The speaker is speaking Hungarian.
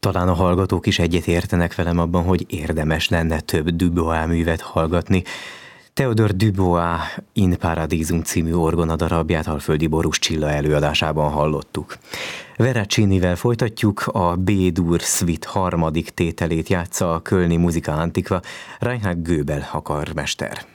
Talán a hallgatók is egyetértenek velem abban, hogy érdemes lenne több Dubois művet hallgatni. Théodore Dubois In Paradisum című orgonadarabját Alföldi Borús Csilla előadásában hallottuk. Veracinivel folytatjuk, a B-dur Suite harmadik tételét játsza a kölni Musica Antiqua, Reinhard Göbel a karmester.